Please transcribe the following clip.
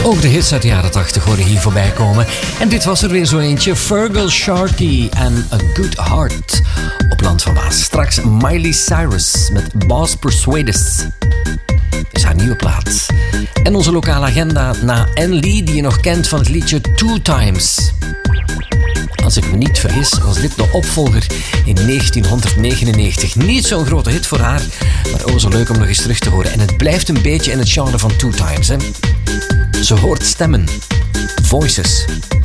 Ook de hits uit de jaren 80 horen hier voorbij komen. En dit was er weer zo eentje. Fergal Sharkey en A Good Heart op Land van Maas. Straks Miley Cyrus met Boss Persuaded. Is haar nieuwe plaat. En onze lokale agenda na Anne Lee, die je nog kent van het liedje Two Times. Als ik me niet vergis, was dit de opvolger in 1999. Niet zo'n grote hit voor haar, maar zo leuk om nog eens terug te horen. En het blijft een beetje in het genre van Two Times, hè. Ze hoort stemmen. Voices.